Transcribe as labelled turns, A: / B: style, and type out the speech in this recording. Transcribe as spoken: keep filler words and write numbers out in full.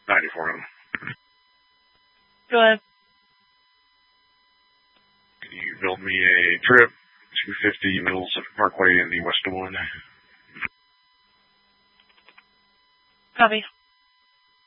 A: ninety-four M.
B: Go ahead.
A: Can you build me a trip, two fifty Middle Pacific Parkway in the West Des Moines?
B: Copy.